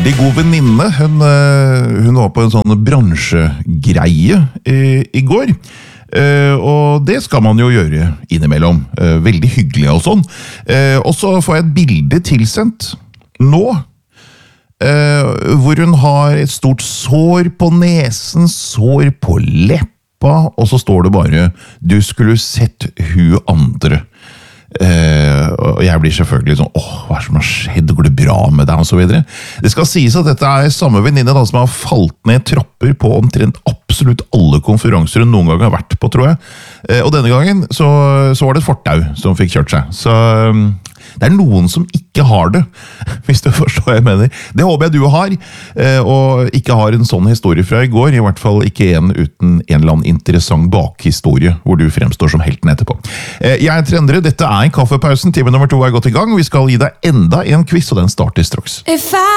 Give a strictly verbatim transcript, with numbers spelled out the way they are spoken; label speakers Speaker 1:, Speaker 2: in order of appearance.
Speaker 1: veldig god venninne. Hun, hun var på en sånn bransjegreie i, i går. Og det skal man jo gjøre innimellom. Veldig hyggelig og sånn. Og så får jeg et bilde tilsendt nå, hvor hun har et stort sår på nesen, sår på leppa, og så står det bare «Du skulle sett hun andre». Uh, og jeg blir selvfølgelig sånn, åh, hva er det som har skjedd, går det bra med deg, og så videre. Det skal sies at dette er samme venninne da, som har falt ned trapper på omtrent absolutt alle konferanser hun noen gang har vært på, tror jeg. Uh, og denne gangen så, så var det et fortau som fikk kjørt seg. Så um, det er noen som ikke har det, hvis du forstår hva jeg mener. Det håper jeg du har, uh, og ikke har en sånn historie fra i går, i hvert fall ikke en uten en eller annen interessant bakhistorie, hvor du fremstår som helten etterpå. Uh, jeg er trendere, dette er en kaffepausen, time nummer to er gått i gang, vi skal gi deg enda en quiz, og den starter straks.